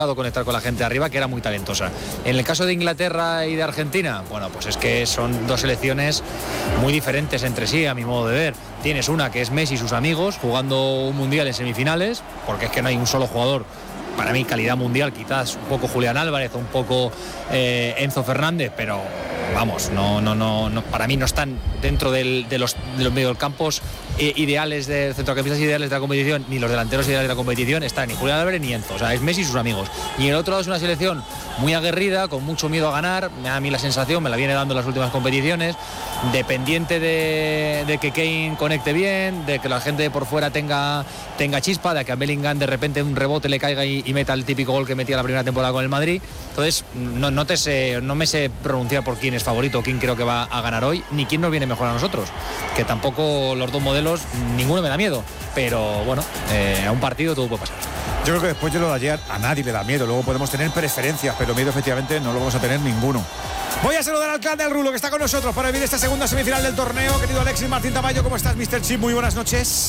conectar con la gente de arriba, que era muy talentosa. En el caso de Inglaterra y de Argentina, bueno, pues es que son dos selecciones muy diferentes entre sí, a mi modo de ver. Tienes una que es Messi y sus amigos jugando un mundial en semifinales, porque es que no hay un solo jugador, para mí calidad mundial, quizás un poco Julián Álvarez, un poco Enzo Fernández, pero vamos, no, para mí no están dentro de los mediocampos ideales, de centrocampistas ideales de la competición, ni los delanteros ideales de la competición, está ni Julián Álvarez ni Enzo, o sea, es Messi y sus amigos. Y el otro lado es una selección muy aguerrida, con mucho miedo a ganar, me da a mí la sensación, me la viene dando en las últimas competiciones, dependiente de que Kane conecte bien, de que la gente de por fuera tenga chispa, de que a Bellingham de repente un rebote le caiga y meta el típico gol que metía la primera temporada con el Madrid. Entonces no me sé pronunciar por quién es favorito, quién creo que va a ganar hoy, ni quién nos viene mejor a nosotros, que tampoco los dos modelos, ninguno me da miedo, pero bueno, a un partido todo puede pasar. Yo creo que después de lo de ayer a nadie le da miedo, luego podemos tener preferencias, pero miedo efectivamente no lo vamos a tener ninguno. Voy a saludar al clan del Rulo que está con nosotros para vivir esta segunda semifinal del torneo. Querido Alexis Martín Tamayo, ¿cómo estás, Mr. Chip? Muy buenas noches.